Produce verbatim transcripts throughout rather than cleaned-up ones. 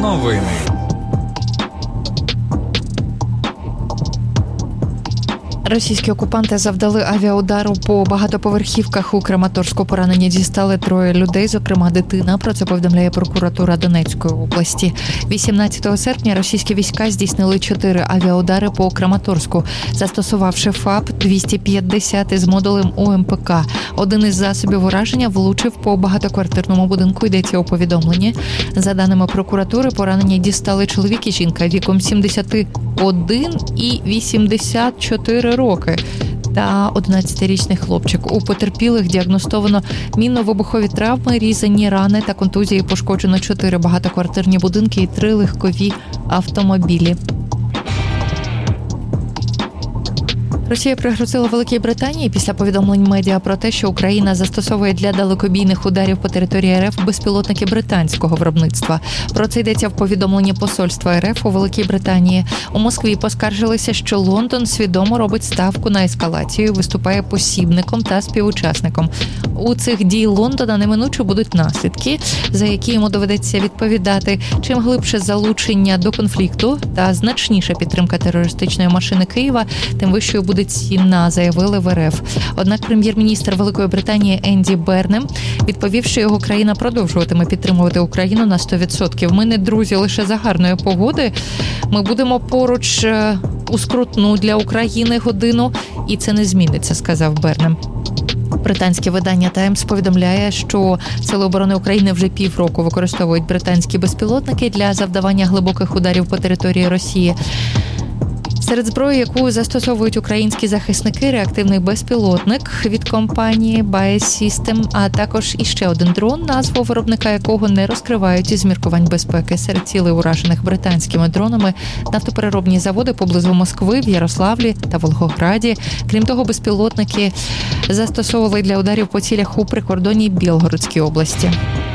Новини. Російські окупанти завдали авіаудару по багатоповерхівках у Краматорську. Поранені дістали троє людей, зокрема дитина. Про це повідомляє прокуратура Донецької області. вісімнадцятого серпня російські війська здійснили чотири авіаудари по Краматорську, застосувавши ФАП двісті п'ятдесят із модулем У Ем Пе Ка. Один із засобів ураження влучив по багатоквартирному будинку, йдеться у повідомленні. За даними прокуратури, поранені дістали чоловік і жінка віком сімдесят один і вісімдесят чотири роки та одинадцятирічний хлопчик. У потерпілих діагностовано мінно-вибухові травми, різані рани та контузії. Пошкоджено чотири багатоквартирні будинки і три легкові автомобілі. Росія пригрозила Великій Британії після повідомлень медіа про те, що Україна застосовує для далекобійних ударів по території Ер Еф безпілотники британського виробництва. Про це йдеться в повідомленні посольства Ер Еф у Великій Британії. У Москві поскаржилися, що Лондон свідомо робить ставку на ескалацію, виступає посібником та співучасником. У цих дій Лондона неминуче будуть наслідки, за які йому доведеться відповідати. Чим глибше залучення до конфлікту та значніша підтримка терористичної машини Києва, тим вищою буде ціна, заявили в Ер Еф. Однак прем'єр-міністр Великої Британії Енді Бернем відповів, що його країна продовжуватиме підтримувати Україну на сто відсотків. Ми не друзі лише за гарної погоди. Ми будемо поруч у скрутну для України годину, і це не зміниться, сказав Бернем. Британське видання «Таймс» повідомляє, що Сили оборони України вже півроку використовують британські безпілотники для завдавання глибоких ударів по території Росії. Серед зброї, яку застосовують українські захисники, реактивний безпілотник від компанії Bae System, а також іще один дрон, назву виробника якого не розкривають із міркувань безпеки. Серед цілей, уражених британськими дронами, нафтопереробні заводи поблизу Москви, в Ярославлі та Волгограді. Крім того, безпілотники застосовували для ударів по цілях у прикордонній Білгородській області.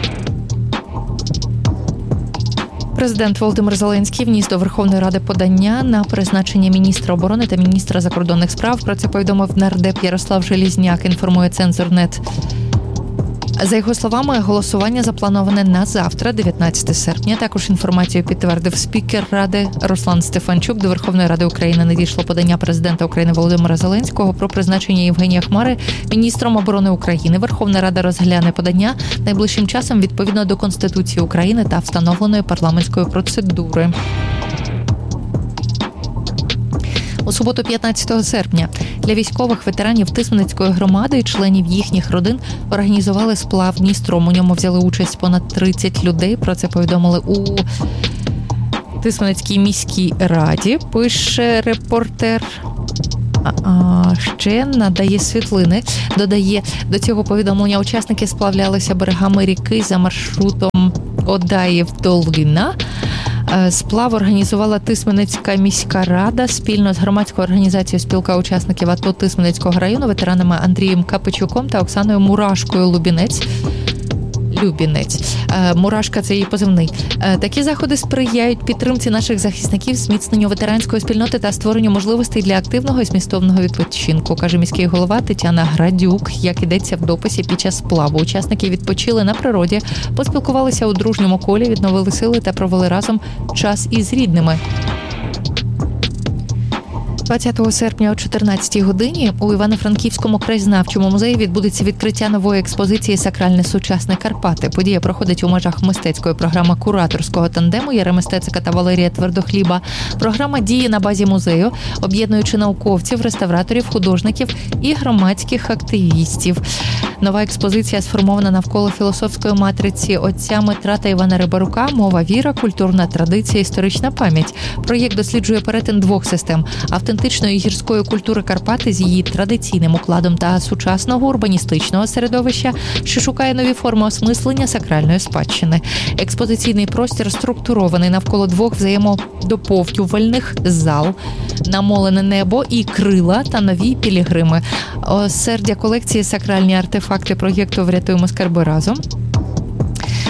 Президент Володимир Зеленський вніс до Верховної Ради подання на призначення міністра оборони та міністра закордонних справ. Про це повідомив нардеп Ярослав Желізняк, інформує Цензор.нет. За його словами, голосування заплановане на завтра, дев'ятнадцятого серпня. Також інформацію підтвердив спікер Ради Руслан Стефанчук. До Верховної Ради України надійшло подання президента України Володимира Зеленського про призначення Євгенія Хмари міністром оборони України. Верховна Рада розгляне подання найближчим часом відповідно до Конституції України та встановленої парламентської процедури. У суботу, п'ятнадцятого серпня, для військових ветеранів Тисменецької громади і членів їхніх родин організували сплав Дністром. У ньому взяли участь понад тридцять людей. Про це повідомили у Тисменецькій міській раді, пише репортер. А ще надає світлини. Додає, до цього повідомлення учасники сплавлялися берегами ріки за маршрутом Одаїв-Долина. Сплав організувала Тисменецька міська рада спільно з громадською організацією «Спілка учасників АТО Тисменецького району», ветеранами Андрієм Капичуком та Оксаною Мурашкою Лубінець. Любінець. Мурашка – це її позивний. Такі заходи сприяють підтримці наших захисників, зміцненню ветеранської спільноти та створенню можливостей для активного і змістовного відпочинку, каже міський голова Тетяна Градюк, як ідеться в дописі під час сплаву. Учасники відпочили на природі, поспілкувалися у дружньому колі, відновили сили та провели разом час із рідними. двадцятого серпня о чотирнадцятій годині у Івано-Франківському краєзнавчому музеї відбудеться відкриття нової експозиції «Сакральне сучасне Карпати». Подія проходить у межах мистецької програми кураторського тандему Яреми Стецика та Валерія Твердохліба. Програма діє на базі музею, об'єднуючи науковців, реставраторів, художників і громадських активістів. Нова експозиція сформована навколо філософської матриці отця Митра та Івана Рибарука «Мова, віра, культурна традиція, історична пам'ять». Проєкт досліджує перетин двох систем – автентичної гірської культури Карпати з її традиційним укладом та сучасного урбаністичного середовища, що шукає нові форми осмислення сакральної спадщини. Експозиційний простір структурований навколо двох взаємодоповнювальних зал, намолене небо і крила та нові пілігрими. Осердя колекції «Сакральні артефакти» проєкту «Врятуємо скарби разом».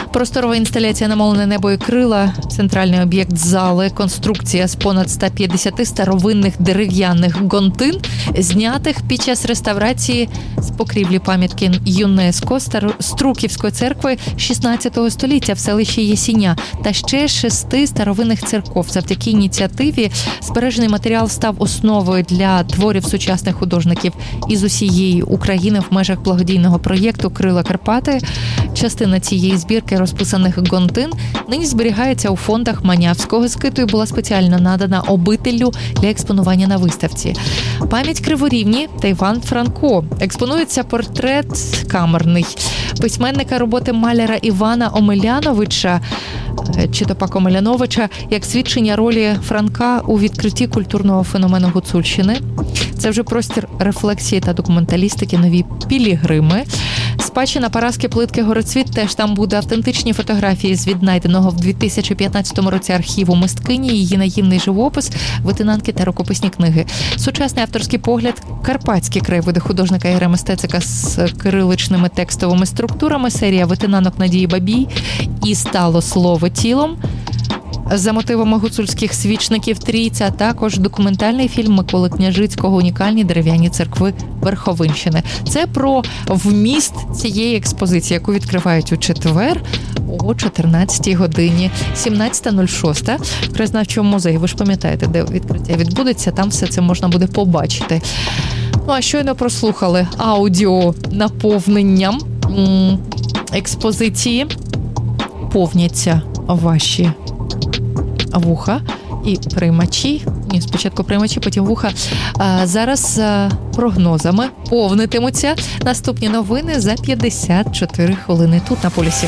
Просторова інсталяція «Намолене небо і крила», центральний об'єкт зали, конструкція з понад ста п'ятдесяти старовинних дерев'яних гонтин, знятих під час реставрації з покрівлі пам'ятки ЮНЕСКО Струківської церкви шістнадцятого століття в селищі Ясіня та ще шести старовинних церков. Завдяки ініціативі збережений матеріал став основою для творів сучасних художників із усієї України в межах благодійного проєкту «Крила Карпати». Частина цієї збірки розписаних гонтин нині зберігається у фондах Манявського скиту і була спеціально надана обителлю для експонування на виставці. Пам'ять Криворівні та Іван Франко. Експонується портрет камерний письменника, роботи маляра Івана Омеляновича, чи то пак Омеляновича, як свідчення ролі Франка у відкритті культурного феномену Гуцульщини. Це вже простір рефлексії та документалістики, нові пілігрими. Спадщина Параски Плитки Городцвіт, теж там буде автентичні фотографії з віднайденого в дві тисячі п'ятнадцятому році архіву мисткині, її наївний живопис, витинанки та рукописні книги. Сучасний авторський погляд, карпатські краєвиди художника Єреми Стецика з кириличними текстовими структурами, серія витинанок Надії Бабій і «Стало слово тілом» за мотивами гуцульських свічників Трійця, а також документальний фільм Миколи Княжицького «Унікальні дерев'яні церкви Верховинщини». Це про вміст цієї експозиції, яку відкривають у четвер о чотирнадцятій годині, сімнадцята нуль шість, в краєзнавчому музеї. Ви ж пам'ятаєте, де відкриття відбудеться, там все це можна буде побачити. Ну, а щойно прослухали аудіо наповненням експозиції. Повняться ваші вуха і приймачі. Ні, спочатку приймачі, потім вуха. А зараз а, прогнозами повнитимуться наступні новини за п'ятдесят чотири хвилини тут на Полюсі.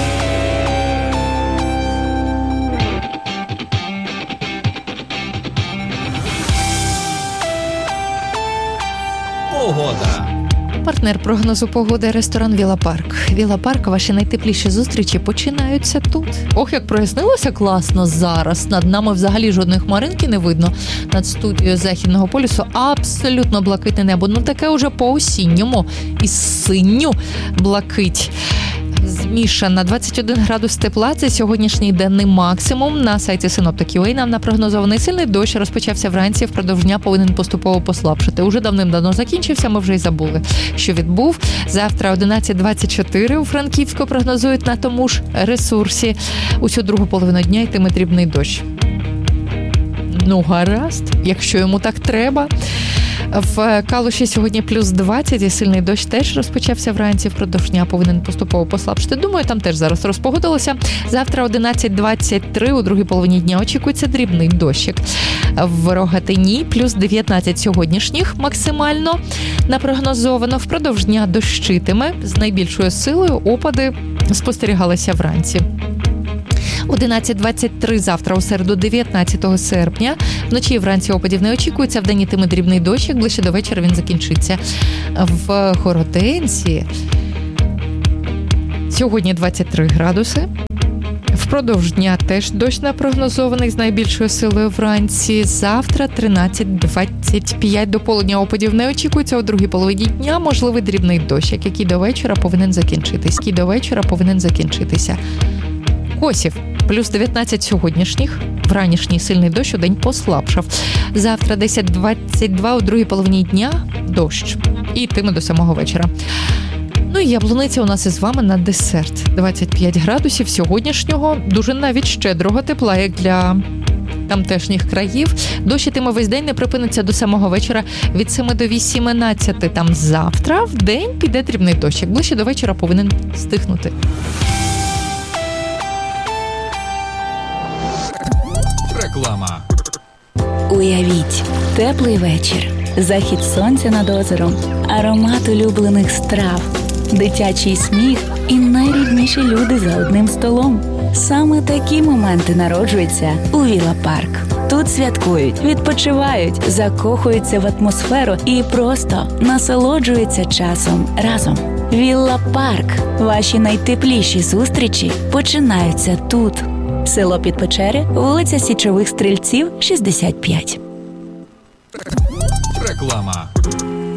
Погода. Партнер прогнозу погоди – ресторан «Віла Парк». «Віла Парк» – ваші найтепліші зустрічі починаються тут. Ох, як прояснилося класно зараз. Над нами взагалі жодної хмаринки не видно. Над студією Західного полюсу абсолютно блакитне небо. Ну, таке уже по-осінньому. І синю блакить. Змішана двадцять один градус тепла. Це сьогоднішній денний максимум. На сайті синоптиків ей нам напрогнозований сильний дощ розпочався вранці, впродовж дня повинен поступово послабшати. Уже давним-давно закінчився, ми вже й забули, що відбув. Завтра одинадцять двадцять чотири у Франківську прогнозують на тому ж ресурсі. Усю другу половину дня йтиме дрібний дощ. Ну, гаразд, якщо йому так треба. В Калуші сьогодні плюс двадцять, і сильний дощ теж розпочався вранці, впродовж дня повинен поступово послабшити. Думаю, там теж зараз розпогодилося. Завтра одинадцять двадцять три, у другій половині дня очікується дрібний дощик. В Рогатині плюс дев'ятнадцять сьогоднішніх максимально напрогнозовано. Впродовж дня дощитиме, з найбільшою силою опади спостерігалися вранці. одинадцять двадцять три завтра, у середу дев'ятнадцятого серпня. Вночі і вранці опадів не очікується, вдень йтиме дрібний дощ, як ближче до вечора він закінчиться. В Городенці сьогодні двадцять три градуси. Впродовж дня теж дощ напрогнозований з найбільшою силою вранці. Завтра тринадцять двадцять п'ять до полудня опадів не очікується. У другій половині дня можливий дрібний дощ, який до вечора повинен закінчитись. Який до вечора повинен закінчитися. Косів. Плюс дев'ятнадцять сьогоднішніх. Вранішній сильний дощ удень послабшав. Завтра десять двадцять два, у другій половині дня дощ. І йтиме до самого вечора. Ну і Яблуниця у нас із вами на десерт. двадцять п'ять градусів сьогоднішнього, дуже навіть щедрого тепла, як для тамтешніх країв. Дощ ітиме весь день, не припиниться до самого вечора від семи до вісімнадцяти. Там завтра в день піде дрібний дощ. Як ближче до вечора повинен стихнути. Реклама. Уявіть, теплий вечір, захід сонця над озером, аромат улюблених страв, дитячий сміх і найрідніші люди за одним столом. Саме такі моменти народжуються у Віла Парк. Тут святкують, відпочивають, закохуються в атмосферу і просто насолоджуються часом разом. Віла Парк. Ваші найтепліші зустрічі починаються тут. Село Підпечери, вулиця Січових Стрільців, шістдесят п'ять. Реклама.